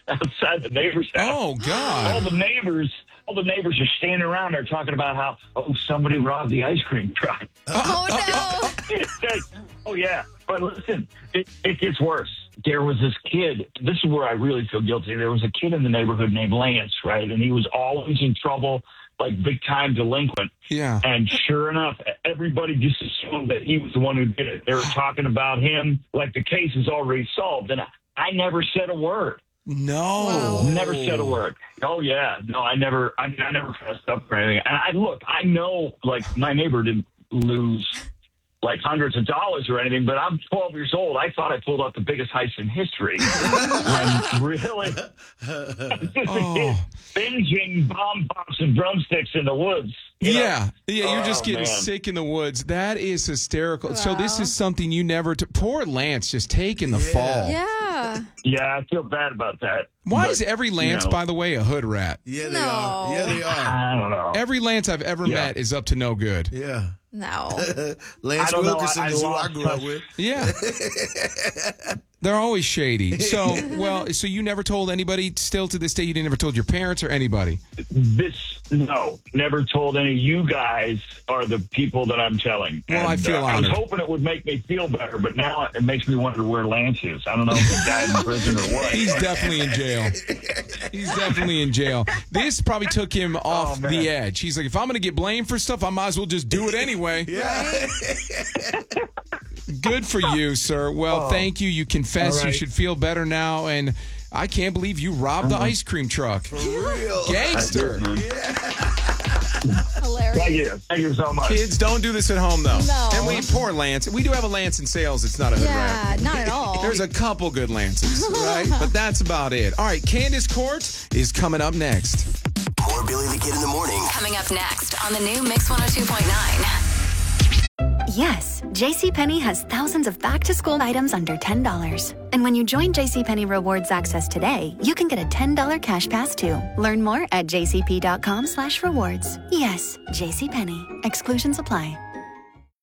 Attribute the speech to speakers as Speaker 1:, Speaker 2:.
Speaker 1: outside the neighbor's house.
Speaker 2: Oh, God.
Speaker 1: All the neighbors are standing around there talking about how, somebody robbed the ice cream truck.
Speaker 3: Oh, no.
Speaker 1: Oh, yeah. But listen, it gets worse. There was this kid. This is where I really feel guilty. There was a kid in the neighborhood named Lance, right? And he was always in trouble, like big-time delinquent.
Speaker 2: Yeah.
Speaker 1: And sure enough, everybody just assumed that he was the one who did it. They were talking about him like the case is already solved. And I never said a word.
Speaker 2: No.
Speaker 3: Wow.
Speaker 1: Never said a word. Oh, yeah. No, I never fessed up for anything. And I know, like, my neighbor didn't lose, like, hundreds of dollars or anything, but I'm 12 years old. I thought I pulled out the biggest heist in history. When really, I was just a kid binging bomb pops and drumsticks in the woods. You know?
Speaker 2: You're just getting
Speaker 1: man.
Speaker 2: sick in the woods. That is hysterical.
Speaker 3: Wow.
Speaker 2: So this is something you never poor Lance just taking the fall.
Speaker 3: Yeah.
Speaker 1: Yeah, I feel bad about that.
Speaker 2: Why
Speaker 1: But,
Speaker 2: is every Lance, by the way, a hood rat?
Speaker 4: Yeah, they
Speaker 3: No.
Speaker 4: are. Yeah, they are.
Speaker 1: I don't know.
Speaker 2: Every Lance I've ever met is up to no good.
Speaker 4: Yeah.
Speaker 3: No.
Speaker 4: Lance
Speaker 1: I don't know.
Speaker 4: Wilkerson
Speaker 1: I
Speaker 4: is who I
Speaker 1: lost
Speaker 4: grew up
Speaker 1: touch.
Speaker 4: with.
Speaker 2: Yeah. They're always shady. So you never told anybody, still to this day, you never told your parents or anybody?
Speaker 1: No, never told any. You guys are the people that I'm telling.
Speaker 2: Well, I feel
Speaker 1: I was
Speaker 2: honored.
Speaker 1: hoping it would make me feel better, but now it makes me wonder where Lance is. I don't know if he died in prison or what.
Speaker 2: He's definitely in jail. He's definitely in jail. This probably took him off
Speaker 1: man.
Speaker 2: the edge. He's like, if I'm going to get blamed for stuff, I might as well just do it anyway.
Speaker 4: Yeah.
Speaker 2: Good for you, sir. Well, thank you. You confess.
Speaker 1: All right.
Speaker 2: You should feel better now. And I can't believe you robbed the ice cream truck.
Speaker 4: For real.
Speaker 2: Gangster.
Speaker 3: Hilarious.
Speaker 1: Thank you so much.
Speaker 2: Kids, don't do this at home, though.
Speaker 3: No.
Speaker 2: And poor Lance. We do have a Lance in sales. It's not a hood rat.
Speaker 3: Yeah, not at all.
Speaker 2: There's a couple good Lances, right? But that's about it. All right, Candace Court is coming up next.
Speaker 5: More Billy the Kid in the morning.
Speaker 6: Coming up next on the new Mix 102.9.
Speaker 7: Yes, JCPenney has thousands of back-to-school items under $10. And when you join JCPenney Rewards Access today, you can get a $10 cash pass too. Learn more at jcp.com/rewards. Yes, JCPenney. Exclusions apply.